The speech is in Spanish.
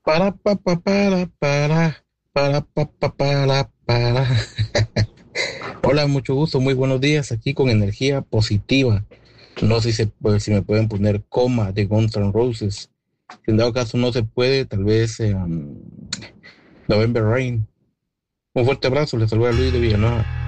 Para, pa, pa, para. Hola, mucho gusto, muy buenos días, aquí con energía positiva. No sé si me pueden poner coma de Guns N' Roses. Si en dado caso no se puede, tal vez November Rain. Un fuerte abrazo, les saluda Luis de Villanueva.